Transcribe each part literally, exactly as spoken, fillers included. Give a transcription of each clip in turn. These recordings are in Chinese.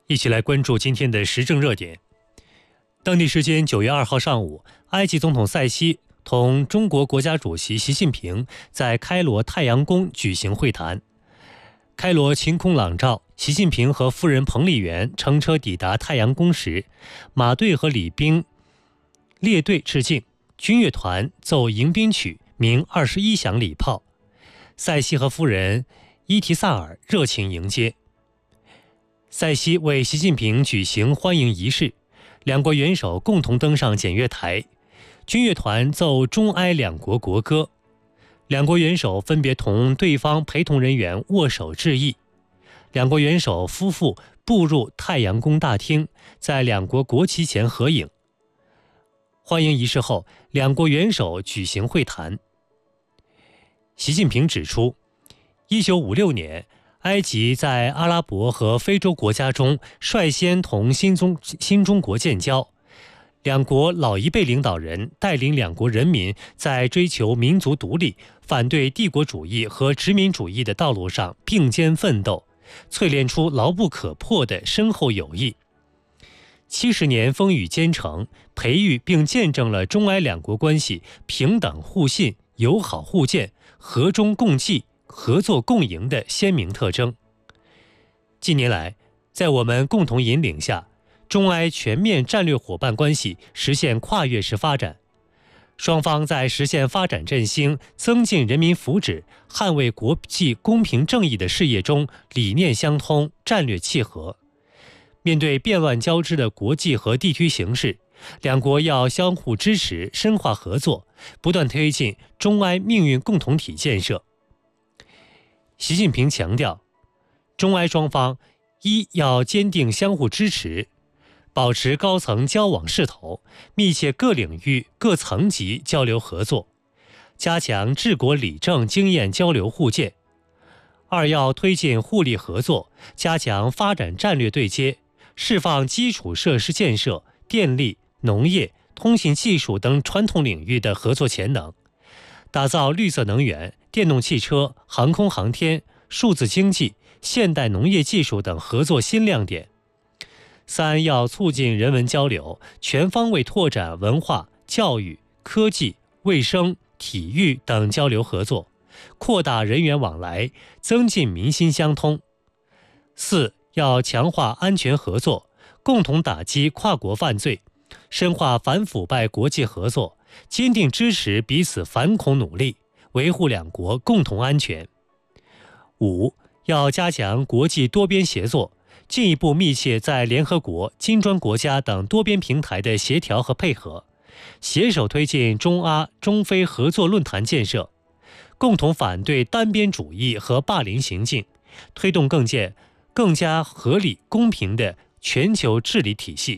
一起来关注今天的时政热点。当地时间九月二号上午，埃及总统塞西同中国国家主席习近平在开罗太阳宫举行会谈。开罗晴空朗照，习近平和夫人彭丽媛乘车抵达太阳宫时，马队和礼兵列队致敬，军乐团奏迎宾曲，鸣二十一响礼炮。塞西和夫人伊提萨尔热情迎接。塞西为习近平举行欢迎仪式，两国元首共同登上检阅台，军乐团奏中埃两国国歌，两国元首分别同对方陪同人员握手致意。两国元首夫妇步入太阳宫大厅，在两国国旗前合影。欢迎仪式后，两国元首举行会谈。习近平指出，一九五六年埃及在阿拉伯和非洲国家中率先同新中新中国建交，两国老一辈领导人带领两国人民在追求民族独立、反对帝国主义和殖民主义的道路上并肩奋斗，淬炼出牢不可破的深厚友谊。七十年风雨兼程，培育并见证了中埃两国关系平等互信、友好互鉴、和衷共济、合作共赢的鲜明特征。近年来，在我们共同引领下，中埃全面战略伙伴关系实现跨越式发展，双方在实现发展振兴、增进人民福祉、捍卫国际公平正义的事业中理念相通、战略契合。面对变乱交织的国际和地区形势，两国要相互支持、深化合作，不断推进中埃命运共同体建设。习近平强调，中埃双方一要坚定相互支持，保持高层交往势头，密切各领域各层级交流合作，加强治国理政经验交流互鉴。二要推进互利合作，加强发展战略对接，释放基础设施建设、电力、农业、通信技术等传统领域的合作潜能，打造绿色能源、电动汽车、航空航天、数字经济、现代农业技术等合作新亮点。三要促进人文交流，全方位拓展文化、教育、科技、卫生、体育等交流合作，扩大人员往来，增进民心相通。四要强化安全合作，共同打击跨国犯罪，深化反腐败国际合作，坚定支持彼此反恐努力，维护两国共同安全。五要加强国际多边协作，进一步密切在联合国、金砖国家等多边平台的协调和配合，携手推进中阿、中非合作论坛建设，共同反对单边主义和霸凌行径，推动更建更加合理公平的全球治理体系。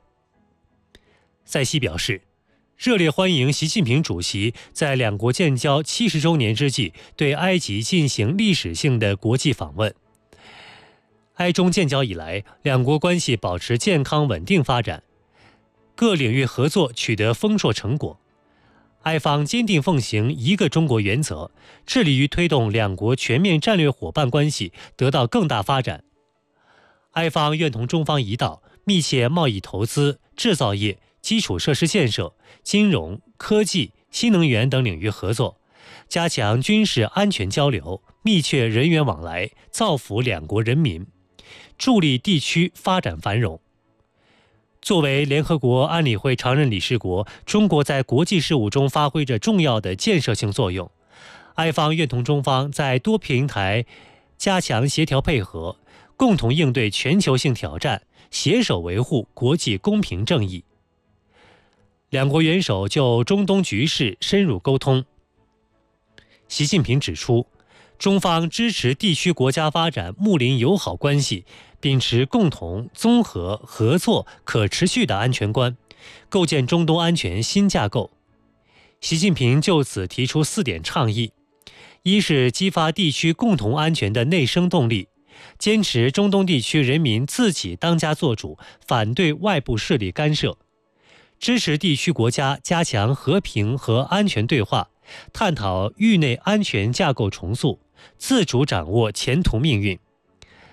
塞西表示，热烈欢迎习近平主席在两国建交七十周年之际对埃及进行历史性的国际访问。埃中建交以来，两国关系保持健康稳定发展，各领域合作取得丰硕成果。埃方坚定奉行一个中国原则，致力于推动两国全面战略伙伴关系得到更大发展。埃方愿同中方一道，密切贸易投资、制造业、基础设施建设、金融、科技、新能源等领域合作，加强军事安全交流，密切人员往来，造福两国人民，助力地区发展繁荣。作为联合国安理会常任理事国，中国在国际事务中发挥着重要的建设性作用。埃方愿同中方在多平台加强协调配合，共同应对全球性挑战，携手维护国际公平正义。两国元首就中东局势深入沟通。习近平指出，中方支持地区国家发展睦邻友好关系，秉持共同、综合、合作、可持续的安全观，构建中东安全新架构。习近平就此提出四点倡议：一是激发地区共同安全的内生动力，坚持中东地区人民自己当家作主，反对外部势力干涉，支持地区国家加强和平和安全对话，探讨域内安全架构重塑，自主掌握前途命运。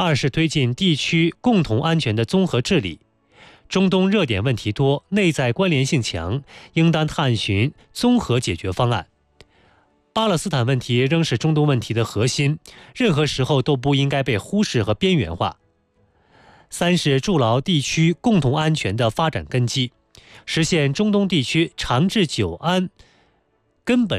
二是推进地区共同安全的综合治理。中东热点问题多，内在关联性强，应当探寻综合解决方案。巴勒斯坦问题仍是中东问题的核心，任何时候都不应该被忽视和边缘化。三是筑牢地区共同安全的发展根基，实现中东地区长治久安根本